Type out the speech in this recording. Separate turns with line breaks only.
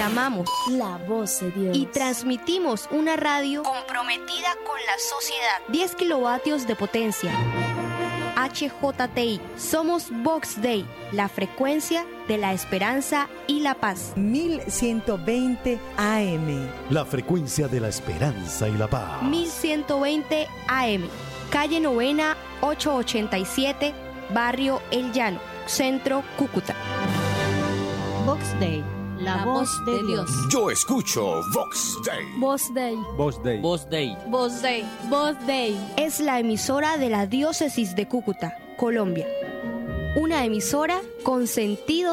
Proclamamos
la voz de Dios
y transmitimos una radio comprometida con la sociedad. 10 kilovatios de potencia. HJTI. Somos Vox Dei, la frecuencia de la esperanza y la paz.
1120 AM.
La frecuencia de la esperanza y la paz.
1120 AM. Calle Novena 887, Barrio El Llano, Centro Cúcuta.
Vox Dei, la voz de Dios.
Yo escucho Vox Dei.
Voz Dei.
Voz Dei.
Voz Dei.
Voz Dei. Voz Dei.
Es la emisora de la Diócesis de Cúcuta, Colombia. Una emisora con sentido